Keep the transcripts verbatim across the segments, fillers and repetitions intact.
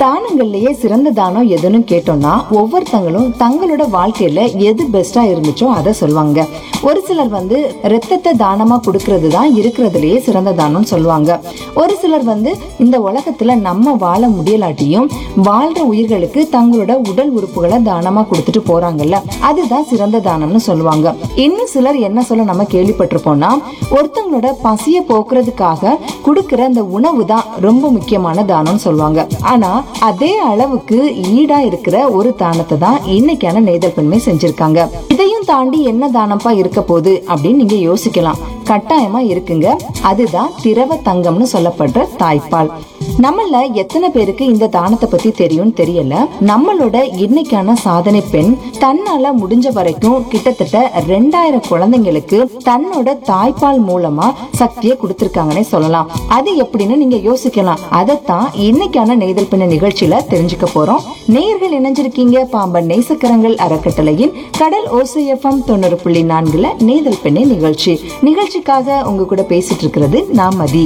தானங்கள்லயே சிறந்த தானம் எதுன்னு கேட்டோம்னா ஒவ்வொருத்தங்களும் தங்களோட வாழ்க்கையில எது பெஸ்டா இருந்துச்சோ அதை சொல்லுவாங்க. ஒரு சிலர் வந்து ரத்தத்தை தானமா கொடுக்கறது தான் இருக்கிறதுலயே சிறந்த தானம் சொல்லுவாங்க. ஒரு சிலர் வந்து இந்த உலகத்துல நம்ம வாழ முடியலாட்டியும் வாழ்ற உயிர்களுக்கு தங்களோட உடல் உறுப்புகளை தானமா கொடுத்துட்டு போறாங்கல்ல, அதுதான் சிறந்த தானம்னு சொல்லுவாங்க. இன்னும் சிலர் என்ன சொல்ல நம்ம கேள்விப்பட்டிருப்போம்னா, ஒருத்தங்களோட பசிய போக்குறதுக்காக கொடுக்கிற அந்த உணவு தான் ரொம்ப முக்கியமான தானம்னு சொல்லுவாங்க. ஆனா அதே அளவுக்கு ஈடா இருக்கிற ஒரு தானத்தை தான் இன்னைக்கான நெய்தல் பெண்மை செஞ்சிருக்காங்க. இதையும் தாண்டி என்ன தானப்பா இருக்க போகுது அப்படின்னு நீங்க யோசிக்கலாம். கட்டாயமா இருக்குங்க. அதுதான் திரவ தங்கம்னு சொல்லப்படுற தாய்ப்பால். நம்மள எத்தனை பேருக்கு இந்த தானத்தை பத்தி தெரியும் தெரியல. நம்மளோட இன்னைக்கான சாதனை பெண் தன்னால முடிஞ்ச வரைக்கும் கிட்டத்தட்ட ரெண்டாயிரம் குழந்தைங்களுக்கு தன்னோட தாய்ப்பால் மூலமா சக்தியை கொடுத்திருக்காங்கன்னே சொல்லலாம். அது எப்படின்னு நீங்க யோசிக்கலாம். அதைத்தான் இன்னைக்கான நெய்தல் பெண்ண நிகழ்ச்சியில தெரிஞ்சுக்க போறோம். நேயர்கள் இணைஞ்சிருக்கீங்க பாம்பன் நேசக்கரங்கள் அறக்கட்டளையின் கடல் ஓசை எஃப்எம் தொண்ணூறு புள்ளி நான்குல நெய்தல் பெண்ணை நிகழ்ச்சி. நிகழ்ச்சிக்காக உங்க கூட பேசிட்டு இருக்கிறது நான் மதி.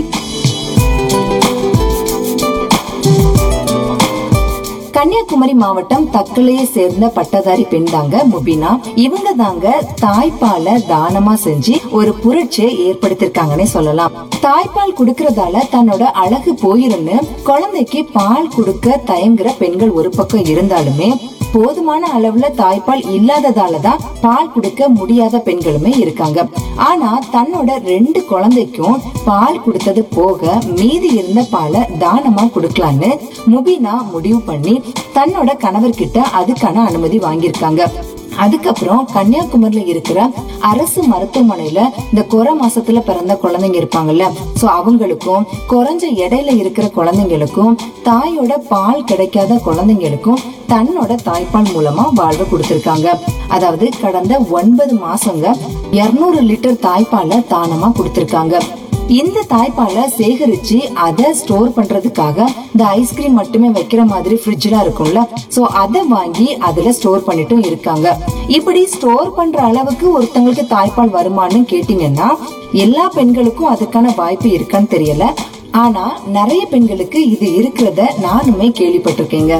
கன்னியாகுமரி மாவட்டம் தக்கலையை சேர்ந்த பட்டதாரி பெண் தாங்க முபினா. இவங்க தாங்க தாய்ப்பாலை தானமா செஞ்சு ஒரு புரட்சியை ஏற்படுத்திருக்காங்கன்னே சொல்லலாம். தாய்ப்பால் குடுக்கறதால தன்னோட அழகு போயிருன்னு குழந்தைக்கு பால் கொடுக்க தயங்குற பெண்கள் ஒரு பக்கம் இருந்தாலுமே, போதுமான அளவுல தாய்ப்பால் இல்லாததாலதான் பால் கொடுக்க முடியாத பெண்களுமே இருக்காங்க. ஆனா தன்னோட ரெண்டு குழந்தைக்கும் பால் கொடுத்தது போக மீதி இருந்த பாலை தானமா கொடுக்கலான்னு முபினா முடிவு பண்ணி தன்னோட கணவர்கிட்ட அதுக்கான அனுமதி வாங்கியிருக்காங்க. அதுக்கப்புறம் கன்னியாகுமரியில இருக்கிற அரசு மருத்துவமனையில இந்த கொர மாசத்துல பிறந்த குழந்தைங்க இருப்பாங்கல்ல, சோ அவங்களுக்கும் குறைஞ்ச எடையில இருக்கிற குழந்தைங்களுக்கும் தாயோட பால் கிடைக்காத குழந்தைங்களுக்கும் தன்னோட தாய்ப்பால் மூலமா வாழ்வு கொடுத்திருக்காங்க. அதாவது கடந்த ஒன்பது மாசங்க இருநூறு லிட்டர் தாய்ப்பாலை தானமா கொடுத்திருக்காங்க. இந்த தாய்ப்பாலை சேகரிச்சு அதை ஸ்டோர் பண்றதுக்காக இந்த ஐஸ்கிரீம் மட்டுமே வைக்கிற மாதிரி ஃப்ரிட்ஜ்ல இருக்கும்ல, சோ அதை வாங்கி அதுல ஸ்டோர் பண்ணிட்டும் இருக்காங்க. இப்படி ஸ்டோர் பண்ற அளவுக்கு ஒருத்தங்களுக்கு தாய்ப்பால் வருமானு கேட்டீங்கன்னா எல்லா பெண்களுக்கும் அதுக்கான வாய்ப்பு இருக்கான்னு தெரியல. ஆனா நிறைய பெண்களுக்கு இது இருக்கிறத நானுமே கேள்விப்பட்டிருக்கேங்க.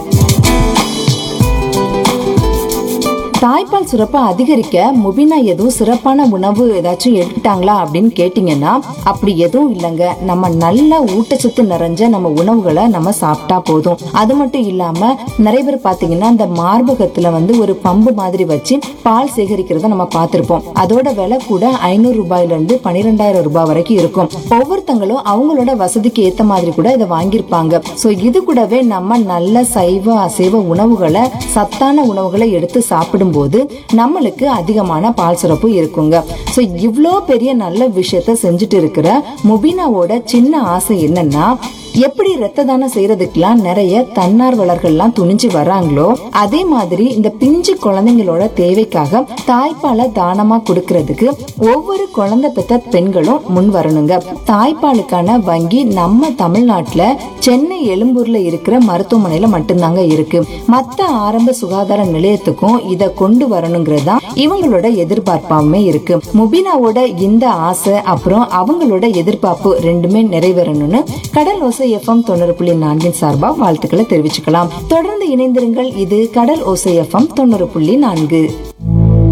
தாய்ப்பால் சுரப்ப அதிகரிக்க முபினா எதுவும் சிறப்பான உணவு ஏதாச்சும் எடுத்துட்டாங்களா அப்படின்னு கேட்டீங்கன்னா அப்படி எதுவும் இல்லைங்க. நம்ம நல்ல ஊட்டச்சத்து நிறைஞ்ச நம்ம உணவுகளை நம்ம சாப்பிட்டா போதும். அது மட்டும் இல்லாம நிறைய பேர் பாத்தீங்கன்னா இந்த மார்பகத்துல வந்து ஒரு பம்பு மாதிரி வச்சு பால் சேகரிக்கிறத நம்ம பார்த்திருப்போம். அதோட விலை கூட ஐநூறு ரூபாயில இருந்து பனிரெண்டாயிரம் ரூபாய் வரைக்கும் இருக்கும். ஒவ்வொருத்தங்களும் அவங்களோட வசதிக்கு ஏத்த மாதிரி கூட இதை வாங்கியிருப்பாங்க. சோ இது கூடவே நம்ம நல்ல சைவ அசைவ உணவுகளை சத்தான உணவுகளை எடுத்து சாப்பிடும் போது நம்மளுக்கு அதிகமான பால் சுரப்பு இருக்குங்க. சோ இவ்ளோ பெரிய நல்ல விஷயத்த செஞ்சுட்டு இருக்கிற முபினாவோட சின்ன ஆசை என்னன்னா, எப்படி ரத்த தானம் செய்யறதுக்கெல்லாம் நிறைய தன்னார்வலர்கள்லாம் துணிஞ்சு வர்றாங்களோ அதே மாதிரி இந்த பிஞ்சு குழந்தைங்களோட தேவைக்காக தாய்ப்பாலை தானமா கொடுக்கறதுக்கு ஒவ்வொரு குழந்தை பெத்த பெண்களும் முன் வரணுங்க. தாய்ப்பாலுக்கான வங்கி நம்ம தமிழ்நாட்டுல சென்னை எழும்பூர்ல இருக்கிற மருத்துவமனையில மட்டும்தாங்க இருக்கு. மத்த ஆரம்ப சுகாதார நிலையத்துக்கும் இத கொண்டு வரணுங்கிறதுதான் இவங்களோட எதிர்பார்ப்பாமே இருக்கு. முபினாவோட இந்த ஆசை அப்புறம் அவங்களோட எதிர்பார்ப்பு ரெண்டுமே நிறைவேறணும்னு கடல் ஓசை எஃப்எம் தொண்ணூறு புள்ளி நான்கின் சார்பா வாழ்த்துக்களை தெரிவிச்சுக்கலாம். தொடர்ந்து இணைந்திருங்கள். இது கடல் ஓசை எஃப்எம் தொண்ணூறு புள்ளி நான்கு.